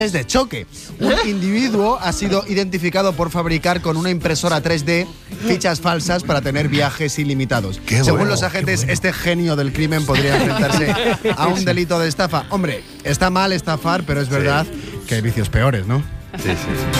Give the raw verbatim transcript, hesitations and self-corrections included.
de choque. Un individuo ha sido identificado por fabricar con una impresora tres D fichas falsas para tener viajes ilimitados. Qué Según bueno, los agentes, qué bueno. este genio del crimen podría enfrentarse a un delito de estafa. Hombre, está mal estafar, pero es verdad que hay vicios peores, ¿no? Sí, sí, sí.